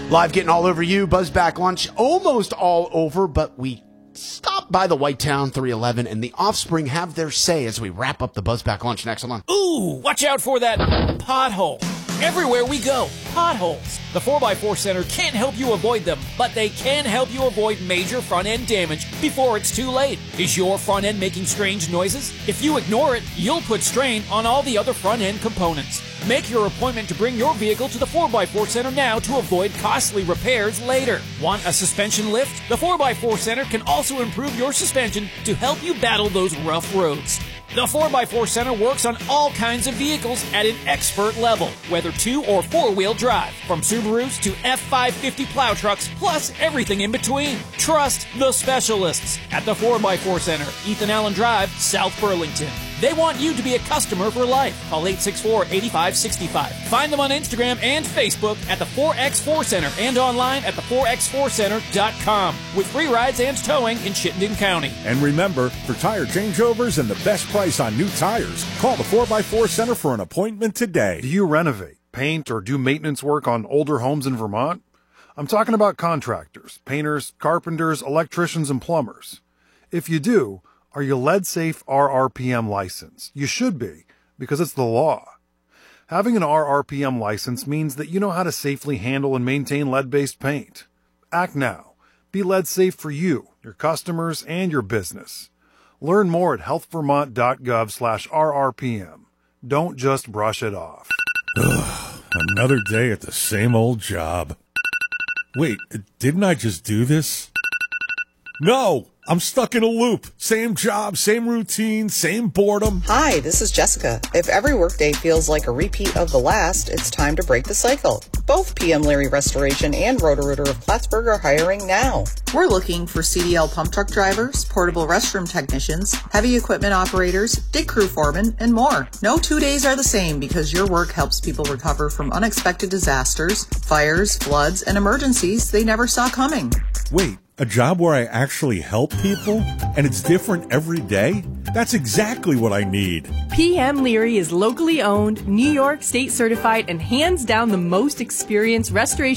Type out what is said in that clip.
Live getting all over you. Buzzback lunch almost all over, but we stopped by the Whitetown 311 and the Offspring have their say as we wrap up the Buzzback lunch next month. Ooh, watch out for that pothole. Everywhere we go, potholes. The 4x4 Center can't help you avoid them, but they can help you avoid major front-end damage before it's too late. Is your front end making strange noises? If you ignore it, you'll put strain on all the other front-end components. Make your appointment to bring your vehicle to the 4x4 Center now to avoid costly repairs later. Want a suspension lift? The 4x4 Center can also improve your suspension to help you battle those rough roads. The 4x4 Center works on all kinds of vehicles at an expert level, whether 2- or 4-wheel drive, from Subarus to F550 plow trucks, plus everything in between. Trust the specialists at the 4x4 Center, Ethan Allen Drive, South Burlington. They want you to be a customer for life. Call 864-8565. Find them on Instagram and Facebook at the 4X4 Center and online at the4x4center.com with free rides and towing in Chittenden County. And remember, for tire changeovers and the best price on new tires, call the 4x4 Center for an appointment today. Do you renovate, paint, or do maintenance work on older homes in Vermont? I'm talking about contractors, painters, carpenters, electricians, and plumbers. If you do, are you lead-safe RRPM licensed? You should be, because it's the law. Having an RRPM license means that you know how to safely handle and maintain lead-based paint. Act now. Be lead-safe for you, your customers, and your business. Learn more at healthvermont.gov/RRPM. Don't just brush it off. Ugh, another day at the same old job. Wait, didn't I just do this? No! I'm stuck in a loop. Same job, same routine, same boredom. Hi, this is Jessica. If every workday feels like a repeat of the last, it's time to break the cycle. Both PM Leary Restoration and Roto-Rooter of Plattsburgh are hiring now. We're looking for CDL pump truck drivers, portable restroom technicians, heavy equipment operators, dig crew foremen, and more. No 2 days are the same because your work helps people recover from unexpected disasters, fires, floods, and emergencies they never saw coming. Wait, a job where I actually help people? And it's different every day? That's exactly what I need. PM Leary is locally owned, New York State certified, and hands down the most experienced restoration